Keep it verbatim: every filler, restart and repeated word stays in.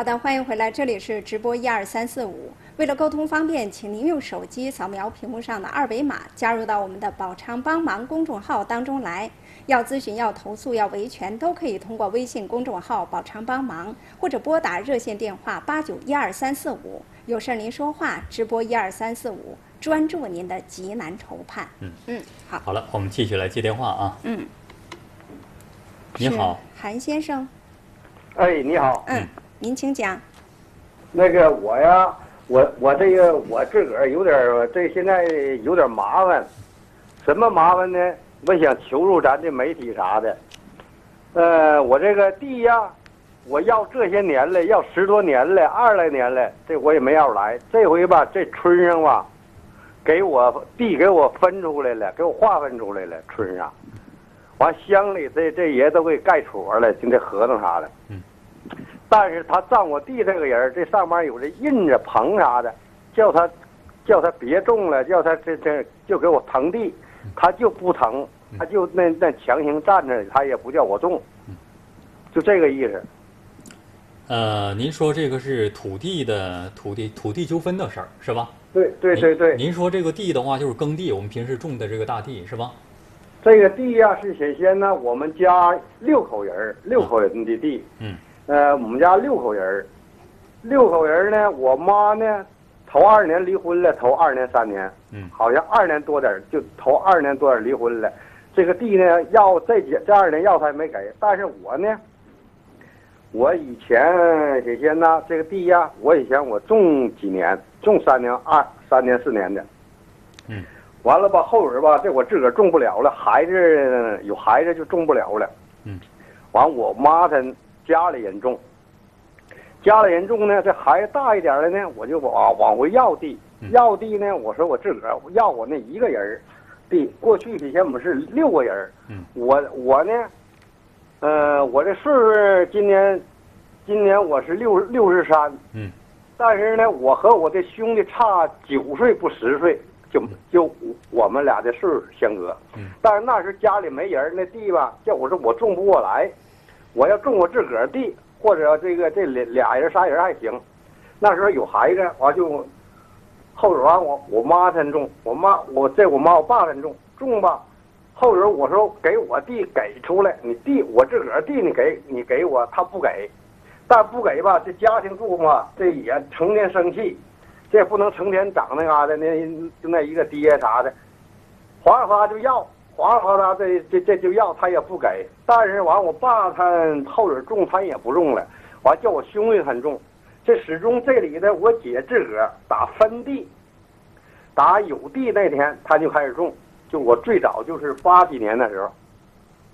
好的，欢迎回来，这里是直播一二三四五。为了沟通方便，请您用手机扫描屏幕上的二维码，加入到我们的宝昌帮忙公众号当中来。要咨询、要投诉、要维权，都可以通过微信公众号宝昌帮忙，或者拨打热线电话八九一二三四五。有事儿您说话，直播一二三四五，专注您的急难愁盼。 嗯嗯，好。 好了，我们继续来接电话啊。 嗯。 你好， 韩先生。 哎，你好。 嗯。您请讲。 那个我呀，我我这个我自个儿有点这现在有点麻烦，什么麻烦呢？我想求助咱的媒体啥的。呃，我这个地呀，我要这些年了，要十多年了，二来年了，这我也没要来。这回吧，这村上吧，给我地给我分出来了，给我划分出来了，村上。完乡里这这爷都给盖戳了，就这合同啥的。 嗯。 但是他占我地这个人，这上面有这印着棚啥的，叫他，叫他别种了，叫他这这就给我腾地，他就不腾，他就那那强行站着，他也不叫我种，就这个意思。 呃，您说这个是土地的土地土地纠纷的事儿是吧？ 对对对对。 您说这个地的话就是耕地，我们平时种的这个大地是吧？ 这个地呀、啊、是先先呢，我们家六口人，六口人的地。 嗯。 呃，我们家六口人，六口人呢，我妈呢，头二年离婚了，头二年三年， 嗯， 好像二年多点就头二年多点离婚了。这个地呢，要这几这二年要他也没给，但是我呢，我以前以前呢，这个地呀，我以前我种几年，种三年二三年四年的， 嗯， 完了吧，后边吧，这我自个儿种不了了，孩子有孩子就种不了了， 嗯， 完我妈她。家里人种，家里人种呢，这孩子大一点了呢，我就往往回要地，要地呢，我说我自个儿要我那一个人地，过去以前我们是六个人， 嗯， 我我呢，呃，我这岁数今年，今年我是六六十三， 嗯， 但是呢，我和我的兄弟差九岁不十岁，就就我们俩的岁数相隔， 嗯， 但是那时家里没人，那地吧，叫我说我种不过来。我要种我自个儿地，或者这个这俩俩人仨人还行。那时候有孩子，完就后边完我我妈才种，我妈我这我妈我爸才种种吧。后边我说给我地给出来，你地我自个儿地你给你给我，他不给，但不给吧，这家庭住嘛，这也成天生气，这也不能成天长那嘎达那就那一个爹啥的，哗啦哗啦就要。哗啦哗啦，这这这就要他也不给，但是完我爸他后边种他也不种了，完叫我兄弟他种，这始终这里的我姐自个儿打分地，打有地那天他就开始种，就我最早就是八几年的时候，